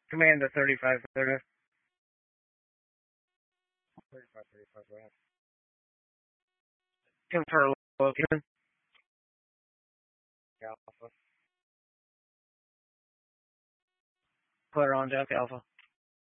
Command to 3530. 3535, go ahead. Confirm location. Alpha. Clear on deck, Alpha.